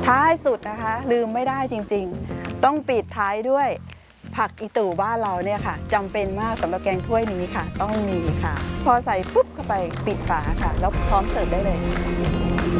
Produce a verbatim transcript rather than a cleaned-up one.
ท้ายสุดนะคะลืมไม่ได้จริงๆต้องปิดท้ายด้วยผักอีตู่บ้านเราเนี่ยค่ะจำเป็นมากสำหรับแกงถ้วยนี้ค่ะต้องมีค่ะพอใส่ปุ๊บเข้าไปปิดฝาค่ะแล้วพร้อมเสิร์ฟได้เลย